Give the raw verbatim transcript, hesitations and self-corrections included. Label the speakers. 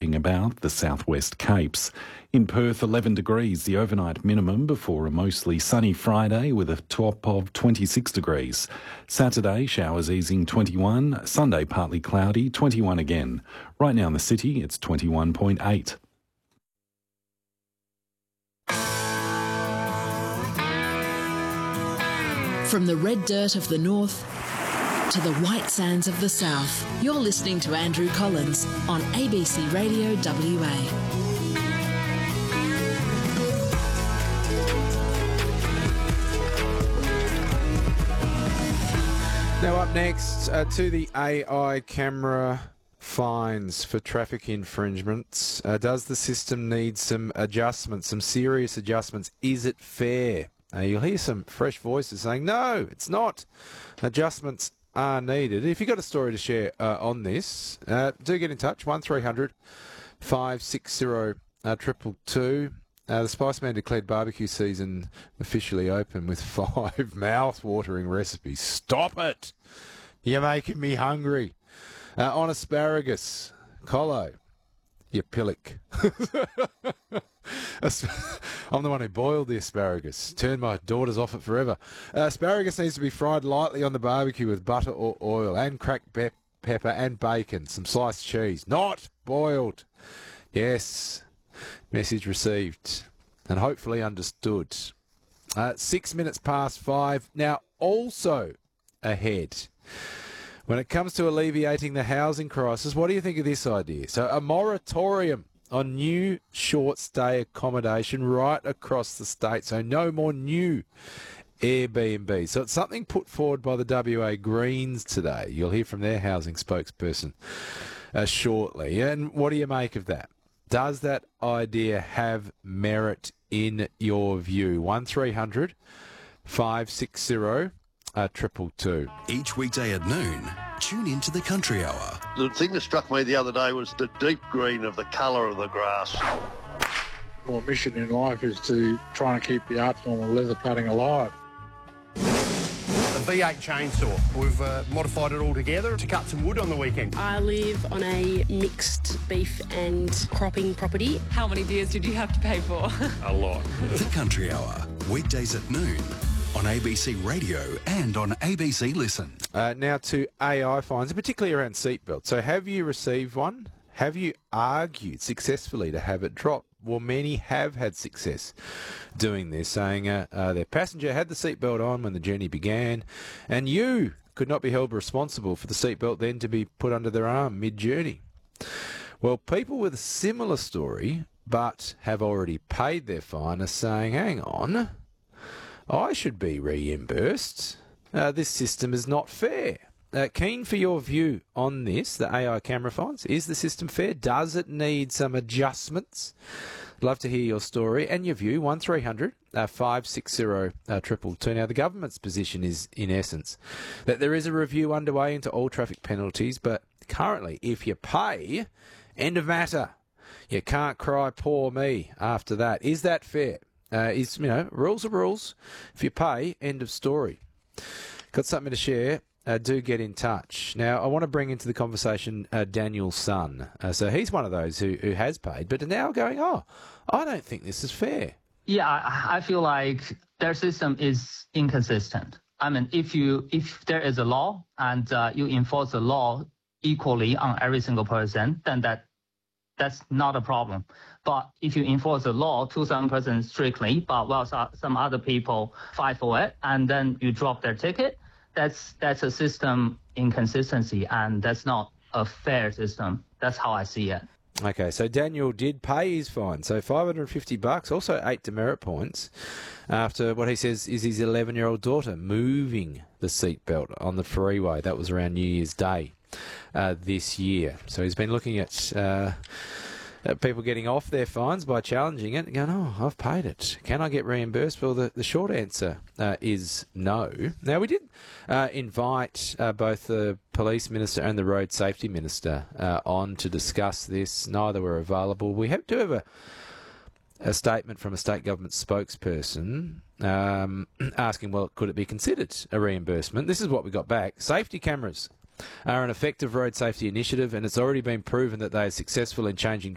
Speaker 1: sweeping about the southwest Capes. In Perth, eleven degrees, the overnight minimum before a mostly sunny Friday with a top of twenty-six degrees. Saturday, showers easing twenty-one, Sunday partly cloudy, twenty-one again. Right now in the city, it's twenty-one point eight.
Speaker 2: From the red dirt of the north to the white sands of the south, you're listening to Andrew Collins on A B C Radio W A.
Speaker 3: Now up next uh, to the A I camera fines for traffic infringements. Uh, does the system need some adjustments, some serious adjustments? Is it fair? Uh, you'll hear some fresh voices saying, no, it's not. Adjustments are needed. If you've got a story to share uh, on this, uh, do get in touch. one three hundred five six zero two two. Uh, the Spiceman declared barbecue season officially open with five mouth-watering recipes. Stop it! You're making me hungry. Uh, on asparagus, Colo, you pillock. I'm the one who boiled the asparagus. Turned my daughters off it forever. Uh, asparagus needs to be fried lightly on the barbecue with butter or oil and cracked pe- pepper and bacon, some sliced cheese. Not boiled. Yes. Message received and hopefully understood. Uh, six minutes past five. Now, also ahead, when it comes to alleviating the housing crisis, what do you think of this idea? So a moratorium on new short-stay accommodation right across the state. So no more new Airbnb. So it's something put forward by the W A Greens today. You'll hear from their housing spokesperson uh, shortly. And what do you make of that? Does that idea have merit in your view? one three hundred five six zero two two two.
Speaker 4: Each weekday at noon, tune into the Country Hour.
Speaker 5: The thing that struck me the other day was the deep green of the colour of the grass.
Speaker 6: My mission in life is to try and keep the art form of leather cutting alive.
Speaker 7: A V eight chainsaw. We've uh, modified it all together to cut some wood on the weekend.
Speaker 8: I live on a mixed beef and cropping property.
Speaker 9: How many beers did you have to pay for?
Speaker 7: A lot.
Speaker 4: The Country Hour, weekdays at noon on A B C Radio and on A B C Listen.
Speaker 3: Uh, now to A I fines, particularly around seatbelts. So have you received one? Have you argued successfully to have it dropped? Well, many have had success doing this, saying uh, uh, their passenger had the seatbelt on when the journey began, and you could not be held responsible for the seatbelt then to be put under their arm mid-journey. Well, people with a similar story but have already paid their fine are saying, hang on, I should be reimbursed. Uh, this system is not fair. Uh, keen for your view on this, the A I camera fines. Is the system fair? Does it need some adjustments? Love to hear your story and your view. one three hundred five six zero two two two. Now, the government's position is, in essence, that there is a review underway into all traffic penalties, but currently, if you pay, end of matter. You can't cry, poor me, after that. Is that fair? Uh, is, you know, rules are rules. If you pay, end of story. Got something to share? Uh, do get in touch. Now, I want to bring into the conversation uh, Daniel's son. Uh, so he's one of those who, who has paid, but are now going, oh, I don't think this is fair.
Speaker 10: Yeah, I, I feel like their system is inconsistent. I mean, if you if there is a law and uh, you enforce the law equally on every single person, then that that's not a problem. But if you enforce the law to some person strictly, but while well, some other people fight for it, and then you drop their ticket, that's that's a system inconsistency, and that's not a fair system. That's how I see it.
Speaker 3: Okay, so Daniel did pay his fine, so five hundred fifty bucks, also eight demerit points, after what he says is his eleven-year-old daughter moving the seatbelt on the freeway. That was around New Year's Day uh, this year. So he's been looking at uh, uh, people getting off their fines by challenging it and going, oh, I've paid it. Can I get reimbursed? Well, the, the short answer uh, is no. Now, we did uh, invite uh, both the Police Minister and the Road Safety Minister uh, on to discuss this. Neither were available. We have, do have a, a statement from a state government spokesperson um, asking, well, could it be considered a reimbursement? This is what we got back. Safety cameras are an effective road safety initiative, and it's already been proven that they are successful in changing